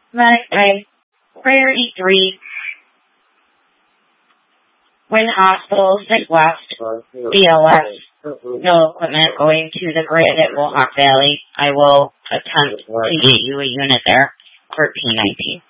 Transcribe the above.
Medic Priority 3, Win Hospital, 6 West, BLS, no equipment going to the grid at Mohawk Valley. I will attempt to get you a unit there for P19.